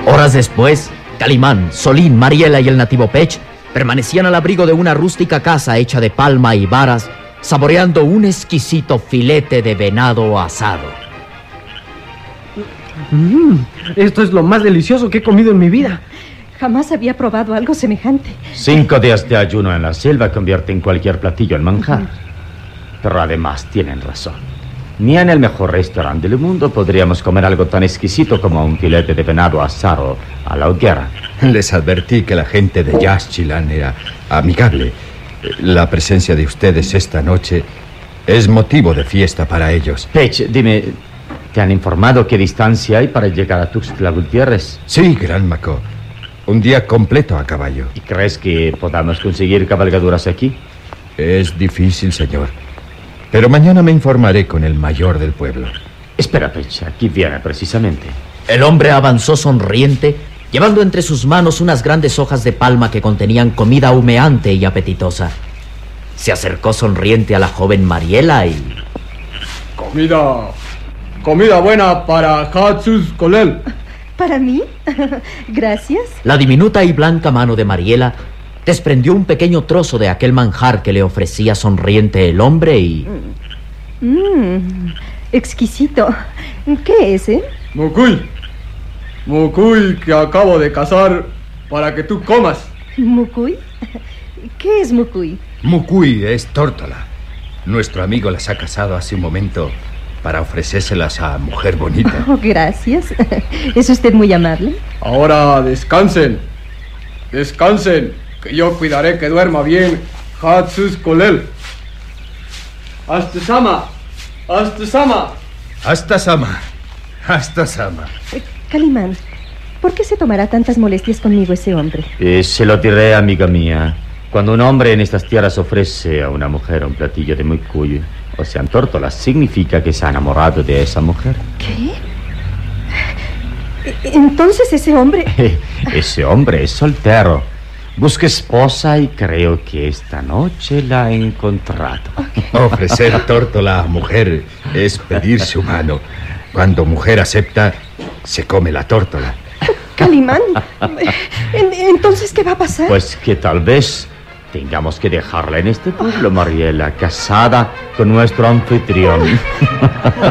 Horas después, Calimán, Solín, Mariela y el nativo Pech permanecían al abrigo de una rústica casa hecha de palma y varas, saboreando un exquisito filete de venado asado. Esto es lo más delicioso que he comido en mi vida. Jamás había probado algo semejante. 5 días de ayuno en la selva convierten cualquier platillo en manjar. Pero además tienen razón. Ni en el mejor restaurante del mundo podríamos comer algo tan exquisito como un filete de venado asado a la hoguera. Les advertí que la gente de Yaxchilán era amigable. La presencia de ustedes esta noche es motivo de fiesta para ellos. Pech, dime, ¿te han informado qué distancia hay para llegar a Tuxtla Gutiérrez? Sí, Gran Maco. Un día completo a caballo. ¿Y crees que podamos conseguir cabalgaduras aquí? Es difícil, señor. Pero mañana me informaré con el mayor del pueblo. Espera, Pech, aquí viene precisamente. El hombre avanzó sonriente, llevando entre sus manos unas grandes hojas de palma que contenían comida humeante y apetitosa. Se acercó sonriente a la joven Mariela y... Comida buena para Hatsus Colel. ¿Para mí? Gracias. La diminuta y blanca mano de Mariela desprendió un pequeño trozo de aquel manjar que le ofrecía sonriente el hombre y... Exquisito. ¿Qué es, Mucuy que acabo de cazar para que tú comas. ¿Mucuy? ¿Qué es mucuy? Mucuy es tórtola. Nuestro amigo las ha cazado hace un momento para ofrecérselas a mujer bonita. Oh, gracias. ¿Es usted muy amable? Ahora descansen, que yo cuidaré que duerma bien Hatsus Colel. Hasta sama. Calimán, ¿por qué se tomará tantas molestias conmigo ese hombre? Se lo diré, amiga mía. Cuando un hombre en estas tierras ofrece a una mujer un platillo de mucuy, o sea, tórtola, significa que se ha enamorado de esa mujer. ¿Qué? Entonces ese hombre... Ese hombre es soltero. Busca esposa y creo que esta noche la ha encontrado. Ofrecer tórtola a mujer es pedir su mano. Cuando mujer acepta, se come la tórtola. Calimán, ¿entonces qué va a pasar? Pues que tal vez tengamos que dejarla en este pueblo, Mariela, casada con nuestro anfitrión.